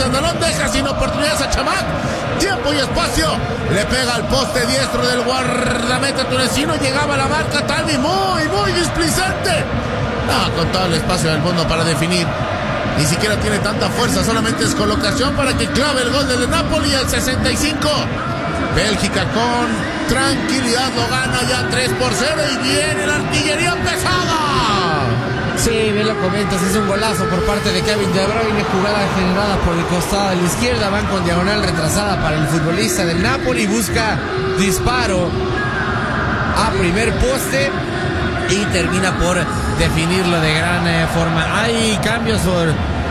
el balón, deja sin oportunidades a Chamac. Tiempo y espacio. Le pega al poste diestro del guardameta tunecino. Llegaba a la marca Talvi, muy displicente. No, con todo el espacio del mundo para definir. Ni siquiera tiene tanta fuerza, solamente es colocación para que clave el gol del Napoli al 65. Bélgica con tranquilidad lo gana ya 3-0 y viene la artillería pesada. Sí, bien lo comentas, es un golazo por parte de Kevin De Bruyne, jugada generada por el costado de la izquierda, van con diagonal retrasada para el futbolista del Napoli, busca disparo a primer poste y termina por definirlo de gran forma. Hay cambios por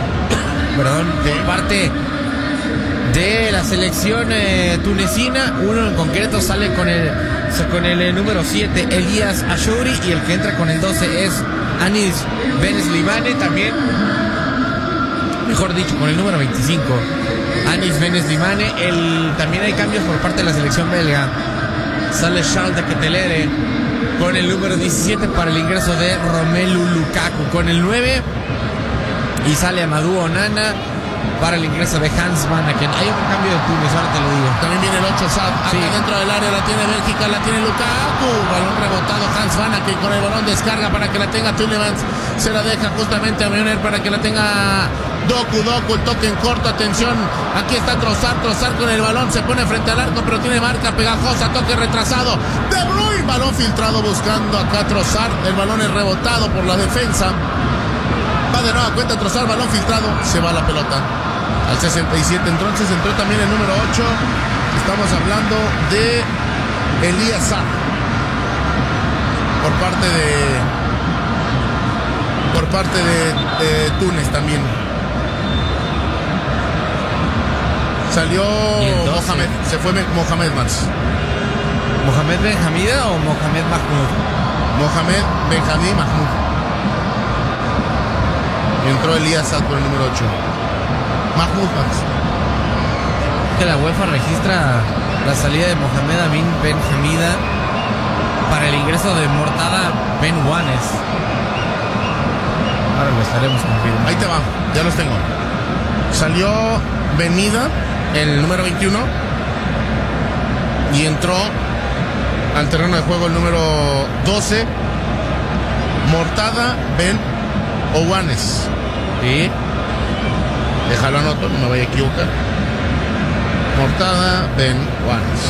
parte de la selección tunecina. Uno en concreto sale con el número 7, Elías Achouri, y el que entra con el 12 es Anis Beneslimane, también, mejor dicho, con el número 25, Anis Beneslimane. También hay cambios por parte de la selección belga. Sale Charles de Ketelere con el número 17 para el ingreso de Romelu Lukaku con el 9, y sale Amadou Onana para el ingreso de Hans Van Aken. Hay un cambio de Túnez, ahora te lo digo. También viene el 8 Sad, sí. Acá dentro del área la tiene Bélgica, la tiene Lukaku. Balón rebotado, Hans Van Aken con el balón descarga para que la tenga Tielemans. Se la deja justamente a Milner para que la tenga Doku, el toque en corto, atención. Aquí está Trossard con el balón, se pone frente al arco, pero tiene marca pegajosa, toque retrasado. De Bruyne, balón filtrado buscando acá Trossard. El balón es rebotado por la defensa. Va de nueva cuenta Trossard, balón filtrado, se va la pelota al 67. Entonces entró también el número 8. Estamos hablando de Elías Sad por parte de Túnez también. Salió Mohamed, se fue Mohamed más. ¿Mohamed Benhamida o Mohamed Mahmoud? Mohamed Benhamid Mahmoud. Y entró Elías Sad por el número 8. Mahmoud Max. Que la UEFA registra la salida de Mohamed Amin Benhamida para el ingreso de Mortada Ben Wanes. Ahora lo estaremos confirmando. Ahí te va, ya los tengo. Salió Benida, el número 21, y entró al terreno de juego el número 12, Mortada Ben Owanes. Sí. Déjalo anoto, no me vaya a equivocar. Mortada Ben Owanes.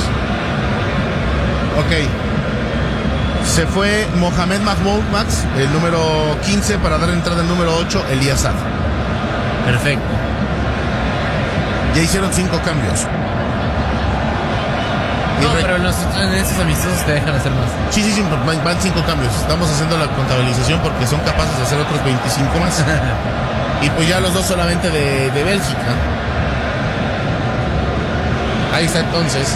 Ok. Se fue Mohamed Mahmoud Max, el número 15, para dar entrada al número 8, Elías Sad. Perfecto. Ya hicieron 5 cambios. No, pero en esos amistosos te dejan hacer más. Sí, van 5 cambios. Estamos haciendo la contabilización porque son capaces de hacer otros 25 más. Y pues ya los dos solamente de Bélgica. Ahí está entonces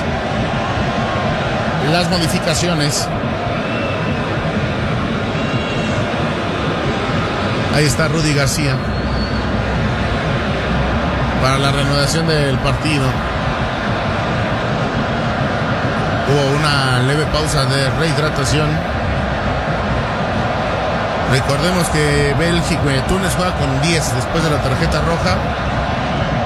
las modificaciones. Ahí está Rudy García para la reanudación del partido. Hubo una leve pausa de rehidratación. Recordemos que Túnez juega con 10 después de la tarjeta roja.